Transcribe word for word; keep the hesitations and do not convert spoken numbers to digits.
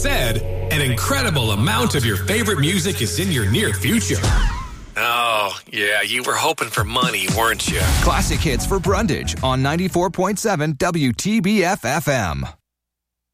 said, an incredible amount of your favorite music is in your near future. Oh, yeah, you were hoping for money, weren't you? Classic hits for Brundage on ninety-four point seven W T B F F M.